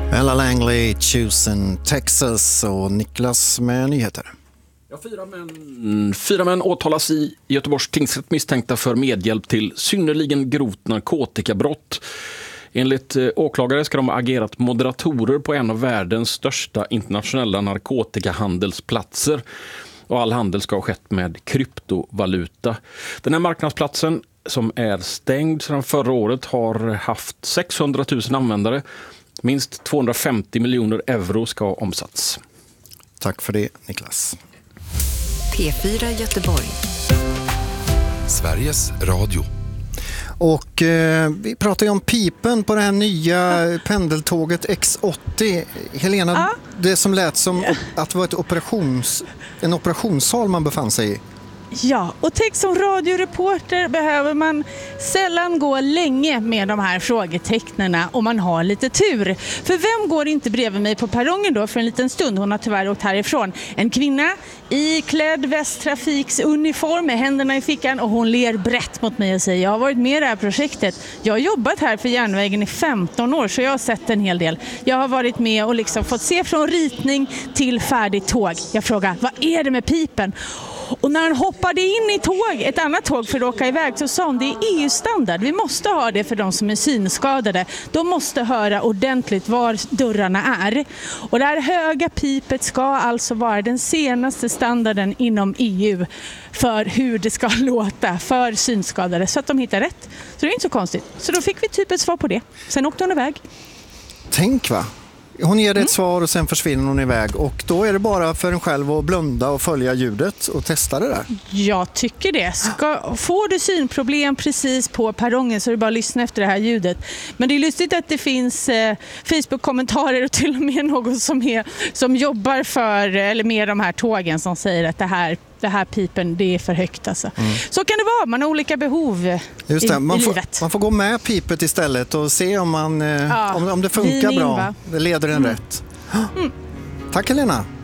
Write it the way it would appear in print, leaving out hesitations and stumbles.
Ella Langley, Chosen Texas och Niklas med nyheter. Ja, fyra män åtalas i Göteborgs tingsrätt misstänkta för medhjälp till synnerligen grovt narkotikabrott. Enligt åklagare ska de ha agerat moderatorer på en av världens största internationella narkotikahandelsplatser. Och all handel ska ha skett med kryptovaluta. Den här marknadsplatsen, som är stängd sedan förra året, har haft 600 000 användare. Minst 250 miljoner euro ska ha omsatts. Tack för det, Niklas. P4 Göteborg. Sveriges Radio. Och vi pratar ju om pipen på det här nya pendeltåget X80. Helena, det som lät som att det var en operationssal man befann sig i. Ja, och tänk, som radioreporter behöver man sällan gå länge med de här frågetecknarna om man har lite tur. För vem går inte bredvid mig på perrongen då för en liten stund? Hon har tyvärr åkt härifrån. En kvinna i klädd Västtrafiks uniform med händerna i fickan, och hon ler brett mot mig och säger: jag har varit med i det här projektet. Jag har jobbat här för järnvägen i 15 år, så jag har sett en hel del. Jag har varit med och liksom fått se från ritning till färdigt tåg. Jag frågar: vad är det med pipen? Och när han hoppade in i ett annat tåg för att åka iväg, så sa hon: det är EU-standard. Vi måste ha det för de som är synskadade. De måste höra ordentligt var dörrarna är. Och det här höga pipet ska alltså vara den senaste standarden inom EU för hur det ska låta för synskadade, så att de hittar rätt. Så det är inte så konstigt. Så då fick vi typ ett svar på det. Sen åkte hon iväg. Tänk, va? Hon ger det ett svar och sen försvinner hon iväg. Och då är det bara för en själv att blunda och följa ljudet och testa det där. Jag tycker det. Får du synproblem precis på perrongen, så är det bara att lyssna efter det här ljudet. Men det är lustigt att det finns Facebook-kommentarer och till och med någon som jobbar för eller med de här tågen som säger att det här pipen, det är för högt alltså. Så kan det vara, man har olika behov. Just det, i livet. Man får gå med pipet istället och se om det funkar bra. Det leder en rätt. Tack, Helena.